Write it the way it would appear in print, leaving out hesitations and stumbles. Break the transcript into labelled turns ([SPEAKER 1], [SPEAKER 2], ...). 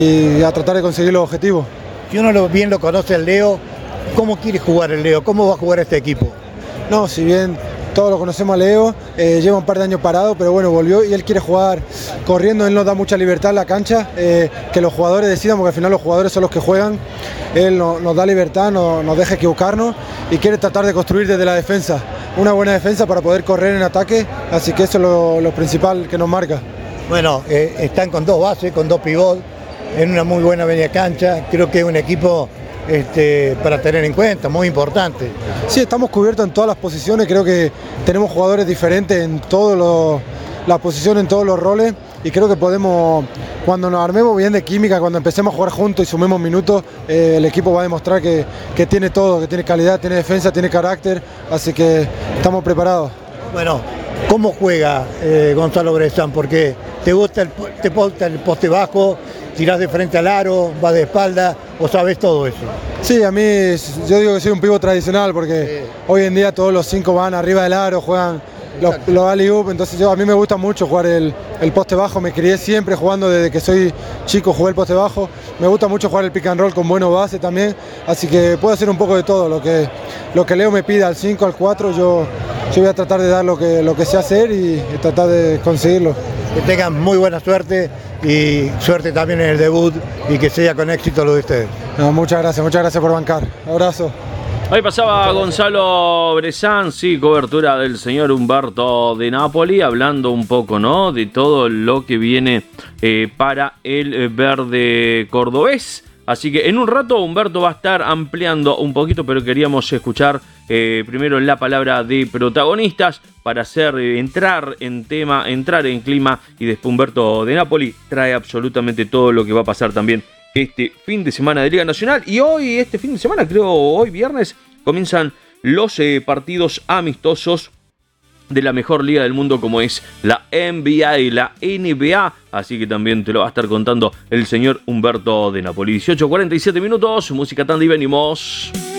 [SPEAKER 1] y a tratar de conseguir los objetivos.
[SPEAKER 2] Si uno bien lo conoce el Leo, ¿cómo quiere jugar el Leo? ¿Cómo va a jugar este equipo?
[SPEAKER 1] No, si bien todos lo conocemos a Leo, lleva un par de años parado, pero bueno, volvió y él quiere jugar corriendo, él nos da mucha libertad en la cancha, que los jugadores decidan, porque al final los jugadores son los que juegan, él nos da libertad, nos deja equivocarnos y quiere tratar de construir desde la defensa, una buena defensa para poder correr en ataque, así que eso es lo principal que nos marca.
[SPEAKER 2] Bueno, están con dos bases, con dos pivots, en una muy buena media cancha, creo que es un equipo para tener en cuenta, muy importante.
[SPEAKER 1] Sí, estamos cubiertos en todas las posiciones, creo que tenemos jugadores diferentes en todas las posiciones, en todos los roles, y creo que podemos, cuando nos armemos bien de química, cuando empecemos a jugar juntos y sumemos minutos, el equipo va a demostrar que tiene todo, que tiene calidad, tiene defensa, tiene carácter, así que estamos preparados.
[SPEAKER 2] Bueno, ¿cómo juega Gonzalo Bressan? Porque te gusta el poste bajo, tirás de frente al aro, vas de espalda, o sabes todo eso.
[SPEAKER 1] Sí, a mí, yo digo que soy un pívot tradicional porque hoy en día todos los 5 van arriba del aro, juegan los alley-oop, entonces a mí me gusta mucho jugar el poste bajo, me crié siempre jugando desde que soy chico, jugué el poste bajo, me gusta mucho jugar el pick and roll con buenos bases también, así que puedo hacer un poco de todo, lo que Leo me pida al 5, al 4, yo voy a tratar de dar lo que sé hacer y tratar de conseguirlo.
[SPEAKER 2] Que tengan muy buena suerte y suerte también en el debut y que sea con éxito lo de ustedes.
[SPEAKER 1] No, muchas gracias por bancar. Abrazo.
[SPEAKER 3] Ahí pasaba Gonzalo Bressan, sí, cobertura del señor Humberto de Napoli, hablando un poco, ¿no?, de todo lo que viene para el verde cordobés. Así que en un rato Humberto va a estar ampliando un poquito, pero queríamos escuchar primero la palabra de protagonistas para entrar en tema, entrar en clima, y después Humberto de Napoli trae absolutamente todo lo que va a pasar también este fin de semana de Liga Nacional. Y hoy, este fin de semana, creo hoy viernes, comienzan los partidos amistosos de la mejor liga del mundo, como es la NBA y la NBA, así que también te lo va a estar contando el señor Humberto de Napoli. 18:47 minutos, música tanda y venimos.